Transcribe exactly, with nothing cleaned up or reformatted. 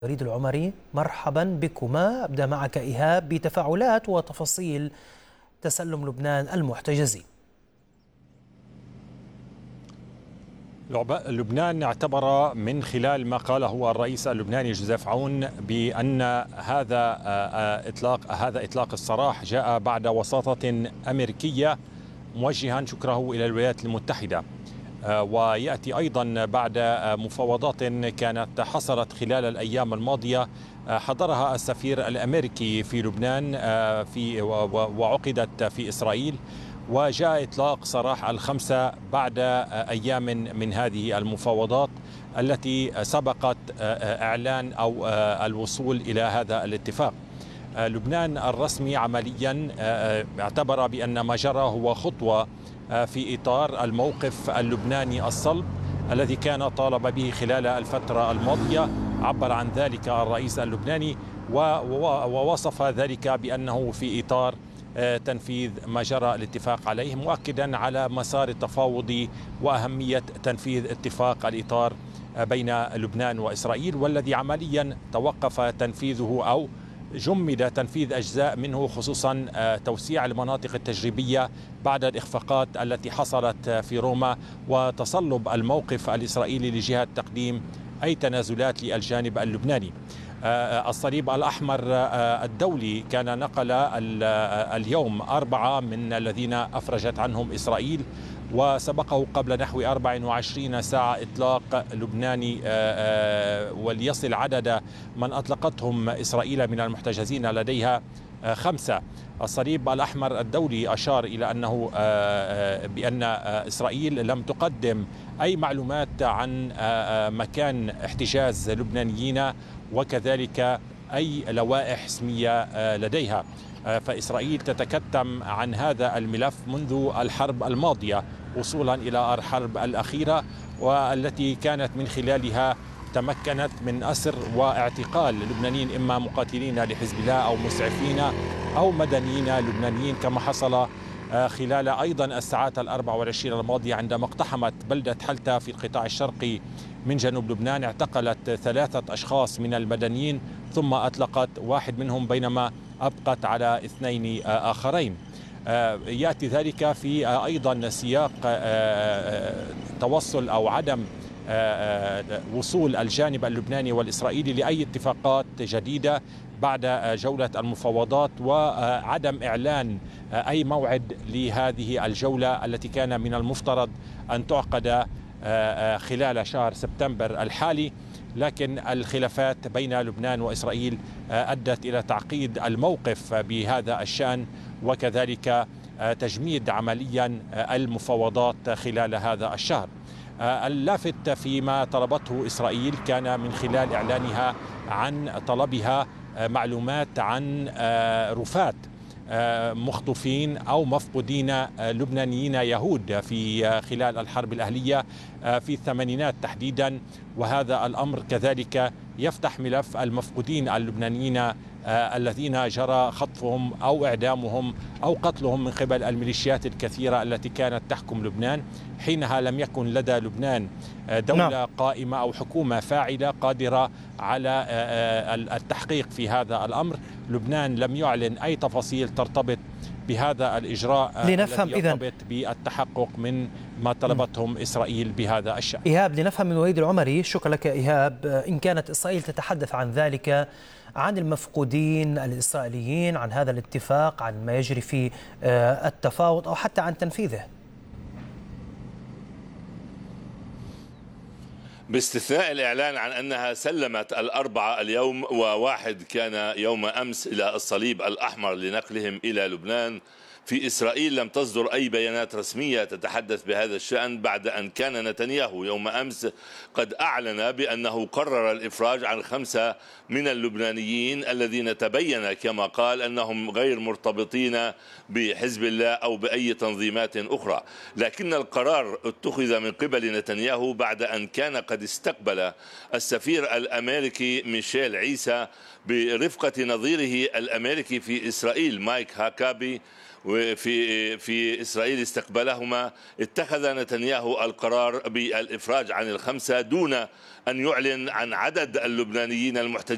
وليد العمري، مرحبا بكما. أبدأ معك إيهاب بتفاعلات وتفاصيل تسلم لبنان المحتجزين. لبنان اعتبر من خلال ما قاله الرئيس اللبناني جوزيف عون بأن هذا إطلاق هذا إطلاق السراح جاء بعد وساطة أمريكية، موجها شكره إلى الولايات المتحدة، ويأتي أيضا بعد مفاوضات كانت حصلت خلال الأيام الماضية حضرها السفير الأمريكي في لبنان في وعقدت في إسرائيل، وجاء إطلاق سراح الخمسة بعد أيام من هذه المفاوضات التي سبقت إعلان أو الوصول إلى هذا الاتفاق. لبنان الرسمي عمليا اعتبر بأن ما جرى هو خطوة في إطار الموقف اللبناني الصلب الذي كان طالب به خلال الفترة الماضية. عبر عن ذلك الرئيس اللبناني ووصف ذلك بأنه في إطار تنفيذ ما جرى الاتفاق عليه، مؤكدا على مسار التفاوض وأهمية تنفيذ اتفاق الإطار بين لبنان وإسرائيل، والذي عمليا توقف تنفيذه أو جمد تنفيذ أجزاء منه، خصوصا توسيع المناطق التجريبية بعد الإخفاقات التي حصلت في روما وتصلب الموقف الإسرائيلي لجهة تقديم أي تنازلات للجانب اللبناني. الصليب الأحمر الدولي كان نقل اليوم أربعة من الذين أفرجت عنهم إسرائيل، وسبقه قبل نحو أربع وعشرين ساعة إطلاق لبناني وليصل عدد من أطلقتهم إسرائيل من المحتجزين لديها خمسة. الصليب الأحمر الدولي أشار إلى أنه بأن إسرائيل لم تقدم أي معلومات عن مكان احتجاز لبنانيين وكذلك أي لوائح اسمية لديها، فإسرائيل تتكتم عن هذا الملف منذ الحرب الماضية وصولا إلى الحرب الأخيرة، والتي كانت من خلالها تمكنت من أسر واعتقال لبنانيين إما مقاتلين لحزب الله أو مسعفين أو مدنيين لبنانيين، كما حصل خلال أيضا الساعات الأربع والعشرين الماضية عندما اقتحمت بلدة حلتا في القطاع الشرقي من جنوب لبنان، اعتقلت ثلاثة أشخاص من المدنيين ثم أطلقت واحد منهم بينما أبقت على اثنين آخرين. يأتي ذلك في أيضا سياق توصل أو عدم وصول الجانب اللبناني والإسرائيلي لأي اتفاقات جديدة بعد جولة المفاوضات، وعدم إعلان أي موعد لهذه الجولة التي كان من المفترض أن تعقد خلال شهر سبتمبر الحالي. لكن الخلافات بين لبنان وإسرائيل أدت إلى تعقيد الموقف بهذا الشأن، وكذلك تجميد عمليا المفاوضات خلال هذا الشهر. اللافت فيما طلبته إسرائيل كان من خلال إعلانها عن طلبها معلومات عن رفات مخطوفين أو مفقودين لبنانيين يهود في خلال الحرب الأهلية في الثمانينات تحديدا، وهذا الأمر كذلك يفتح ملف المفقودين اللبنانيين الذين جرى خطفهم أو إعدامهم أو قتلهم من قبل الميليشيات الكثيرة التي كانت تحكم لبنان. حينها لم يكن لدى لبنان دولة نعم. قائمة أو حكومة فاعلة قادرة على التحقيق في هذا الأمر. لبنان لم يعلن أي تفاصيل ترتبط بهذا الإجراء لنفهم الذي يرتبط بالتحقق من ما طلبتهم إسرائيل بهذا الشأن. إيهاب، لنفهم من وليد العمري، شكرا لك إيهاب، إن كانت إسرائيل تتحدث عن ذلك، عن المفقودين الإسرائيليين، عن هذا الاتفاق، عن ما يجري في التفاوض أو حتى عن تنفيذه؟ باستثناء الإعلان عن أنها سلمت الأربعة اليوم وواحد كان يوم أمس إلى الصليب الأحمر لنقلهم إلى لبنان، في إسرائيل لم تصدر أي بيانات رسمية تتحدث بهذا الشأن، بعد أن كان نتنياهو يوم أمس قد أعلن بأنه قرر الإفراج عن خمسة من اللبنانيين الذين تبين كما قال أنهم غير مرتبطين بحزب الله أو بأي تنظيمات أخرى. لكن القرار اتخذ من قبل نتنياهو بعد أن كان قد استقبل السفير الأمريكي ميشيل عيسى برفقة نظيره الأمريكي في إسرائيل مايك هاكابي، وفي في إسرائيل استقبلهما. اتخذ نتنياهو القرار بالإفراج عن الخمسة دون أن يعلن عن عدد اللبنانيين المحتجزين